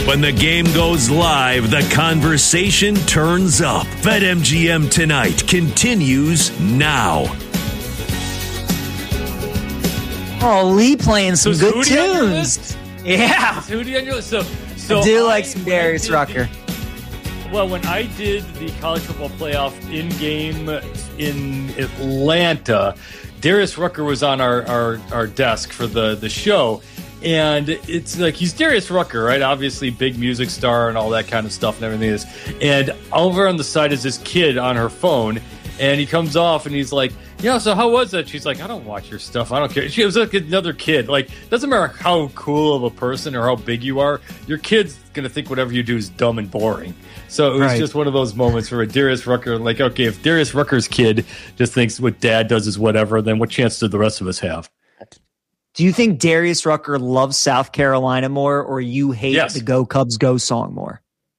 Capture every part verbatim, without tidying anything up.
When the game goes live, the conversation turns up. BetMGM Tonight continues now. Oh, Lee playing some so good tunes. Yeah. Is Hootie on your list? So, so I do I, like some Darius Rucker. The, well, when I did the college football playoff in-game in Atlanta, Darius Rucker was on our, our, our desk for the, the show. And it's like, he's Darius Rucker, right? Obviously, big music star and all that kind of stuff and everything is. And over on the side is this kid on her phone. And he comes off and he's like, yeah, so how was that? She's like, I don't watch your stuff. I don't care. She was like another kid. Like, doesn't matter how cool of a person or how big you are. Your kid's going to think whatever you do is dumb and boring. So it was right. just one of those moments where Darius Rucker, like, okay, if Darius Rucker's kid just thinks what dad does is whatever, then what chance do the rest of us have? Do you think Darius Rucker loves South Carolina more, or you hate yes. the Go Cubs Go song more?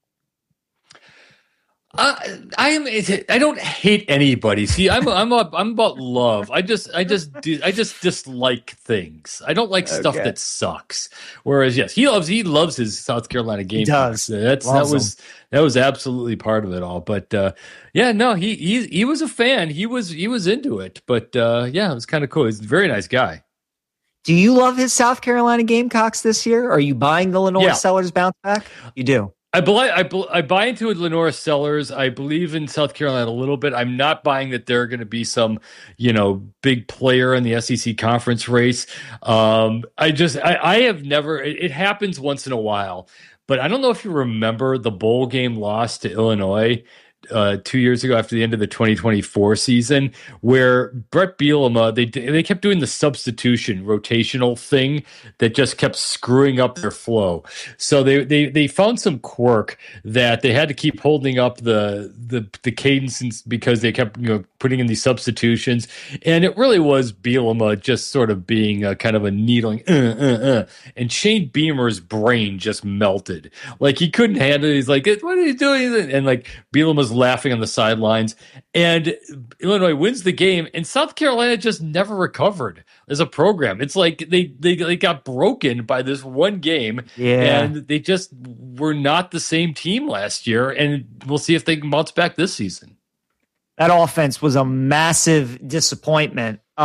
Uh, I am. I don't hate anybody. See, I'm. I'm. A, I'm about love. I just. I just. Do, I just dislike things. I don't like stuff okay. that sucks. Whereas, yes, he loves. He loves his South Carolina game. He does. That's loves that was. Them. That was absolutely part of it all. But uh, yeah, no, he he he was a fan. He was he was into it. But uh, yeah, it was kind of cool. He's a very nice guy. Do you love his South Carolina Gamecocks this year? Are you buying the Lenore yeah. Sellers bounce back? You do. I, buy, I, I buy into Lenore Sellers. I believe in South Carolina a little bit. I'm not buying that they're going to be some, you know, big player in the S E C conference race. Um, I just, I, I have never, it, it happens once in a while, but I don't know if you remember the bowl game loss to Illinois Uh, two years ago after the end of the twenty twenty-four season, where Brett Bielema, they they kept doing the substitution rotational thing that just kept screwing up their flow. So they they they found some quirk that they had to keep holding up the the the cadence because they kept you know putting in these substitutions, and it really was Bielema just sort of being a kind of a needling, uh, uh, uh. and Shane Beamer's brain just melted, like he couldn't handle it. He's like, "What are you doing?" And like Bielema's laughing on the sidelines, and Illinois wins the game, and South Carolina just never recovered as a program. It's like they they, they got broken by this one game, yeah. and they just were not the same team last year, and we'll see if they can bounce back this season. That offense was a massive disappointment